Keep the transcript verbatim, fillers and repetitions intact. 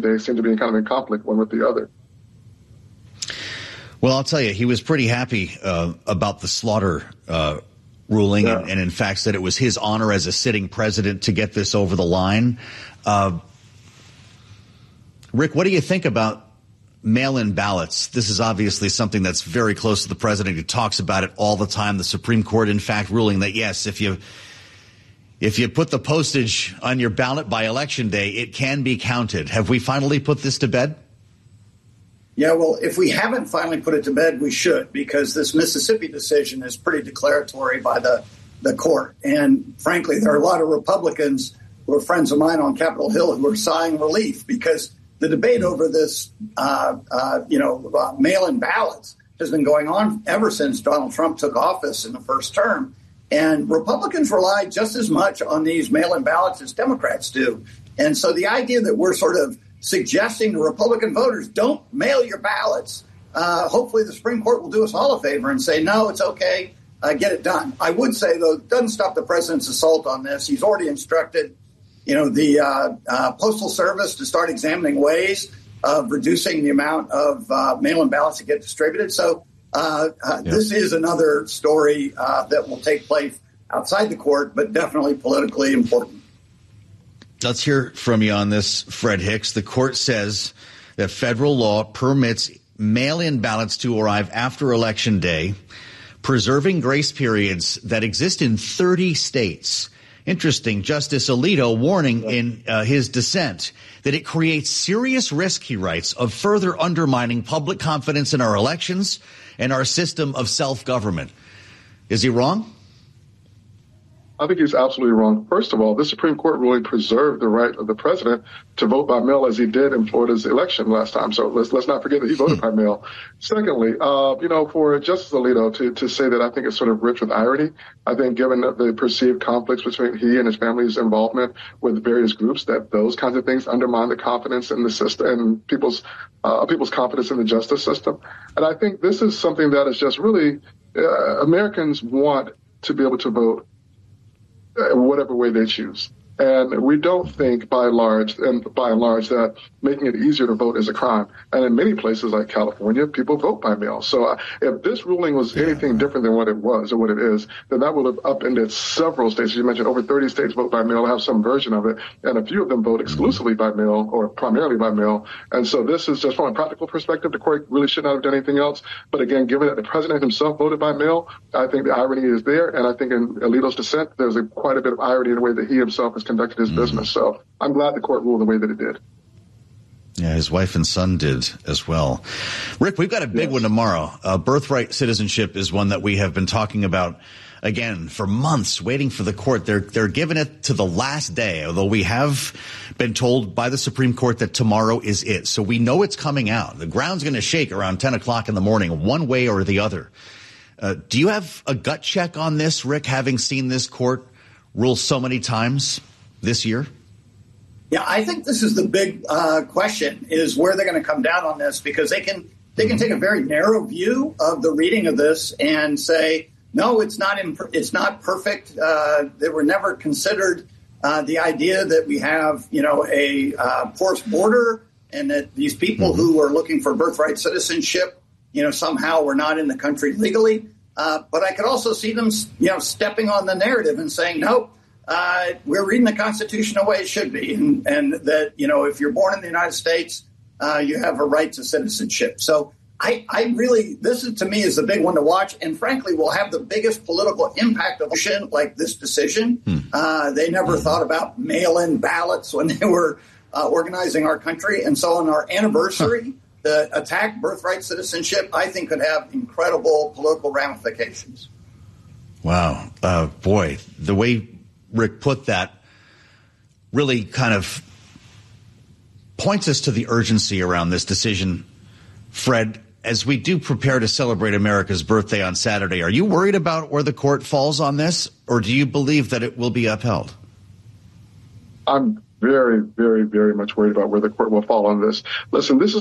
today seem to be kind of in conflict one with the other. Well, I'll tell you, he was pretty happy uh, about the Slaughter uh, ruling, yeah. and, and in fact said it was his honor as a sitting president to get this over the line. Uh, Rick, what do you think about mail-in ballots? This is obviously something that's very close to the president. He talks about it all the time. The Supreme Court, in fact, ruling that, yes, if you if you put the postage on your ballot by Election Day, it can be counted. Have we finally put this to bed? Yeah, well, if we haven't finally put it to bed, we should, because this Mississippi decision is pretty declaratory by the, the court. And frankly, there are a lot of Republicans who are friends of mine on Capitol Hill who are sighing relief, because the debate over this, uh, uh, you know, uh, mail-in ballots has been going on ever since Donald Trump took office in the first term. And Republicans rely just as much on these mail-in ballots as Democrats do. And so the idea that we're sort of suggesting to Republican voters, don't mail your ballots. Uh, hopefully the Supreme Court will do us all a favor and say, no, it's okay, uh, get it done. I would say, though, it doesn't stop the president's assault on this. He's already instructed, you know, the uh, uh, Postal Service to start examining ways of reducing the amount of uh, mail-in ballots that get distributed. So uh, uh, yeah. this is another story uh, that will take place outside the court, but definitely politically important. Let's hear from you on this, Fred Hicks. The court says that federal law permits mail-in ballots to arrive after Election Day, preserving grace periods that exist in thirty states. Interesting. Justice Alito warning in uh, his dissent that it creates serious risk, he writes, of further undermining public confidence in our elections and our system of self-government. Is he wrong? I think he's absolutely wrong. First of all, the Supreme Court ruling preserved the right of the president to vote by mail as he did in Florida's election last time. So let's let's not forget that he voted by mail. Secondly, uh, you know, for Justice Alito to, to say that, I think it's sort of rich with irony. I think given the perceived conflicts between he and his family's involvement with various groups, that those kinds of things undermine the confidence in the system and people's uh, people's confidence in the justice system. And I think this is something that is just really uh, Americans want to be able to vote whatever way they choose. And we don't think by and large, and by and large, that making it easier to vote is a crime. And in many places like California, people vote by mail. So uh, if this ruling was anything different than what it was or what it is, then that would have upended several states. As you mentioned, over thirty states vote by mail, have some version of it, and a few of them vote exclusively by mail or primarily by mail. And so this is just from a practical perspective, the court really should not have done anything else. But again, given that the president himself voted by mail, I think the irony is there. And I think in Alito's dissent, there's a, quite a bit of irony in the way that he himself has conducted his mm-hmm. business. So I'm glad the court ruled the way that it did. Yeah, his wife and son did as well. Rick, we've got a big yes. one tomorrow. Uh, birthright citizenship is one that we have been talking about, again, for months, waiting for the court. They're they're giving it to the last day, although we have been told by the Supreme Court that tomorrow is it. So we know it's coming out. The ground's going to shake around ten o'clock in the morning, one way or the other. Uh, do you have a gut check on this, Rick, having seen this court rule so many times this year? Yeah, I think this is the big uh, question, is where they're going to come down on this, because they can they can take a very narrow view of the reading of this and say, no, it's not imp- it's not perfect. Uh, they were never considered uh, the idea that we have, you know, a uh, porous border and that these people who are looking for birthright citizenship, you know, somehow were not in the country legally. Uh, but I could also see them, you know, stepping on the narrative and saying, nope. Uh, we're reading the Constitution the way it should be, and, and that, you know, if you're born in the United States, uh, you have a right to citizenship. So I, I really, this is, to me, is the big one to watch, and frankly, will have the biggest political impact of a like this decision. Hmm. Uh, they never hmm. thought about mail-in ballots when they were uh, organizing our country, and so on our anniversary, huh. the attack birthright citizenship, I think, could have incredible political ramifications. Wow. Uh, boy, the way Rick put that really kind of points us to the urgency around this decision. Fred, as we do prepare to celebrate America's birthday on Saturday, are you worried about where the court falls on this, or do you believe that it will be upheld? I'm very, very, very much worried about where the court will fall on this. Listen, this is